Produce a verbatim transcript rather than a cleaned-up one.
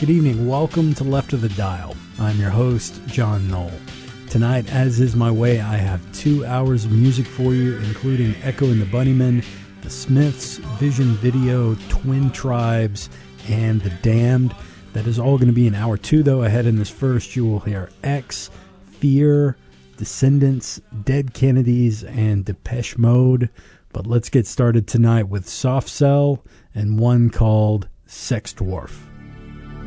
Good evening. Welcome to Left of the Dial. I'm your host, John Knoll. Tonight, as is my way, I have two hours of music for you, including Echo and the Bunnymen, The Smiths, Vision Video, Twin Tribes, and The Damned. That is all going to be in hour two, though. Ahead in this first, you will hear X, Fear, Descendants, Dead Kennedys, and Depeche Mode. But let's get started tonight with Soft Cell and one called Sex Dwarf.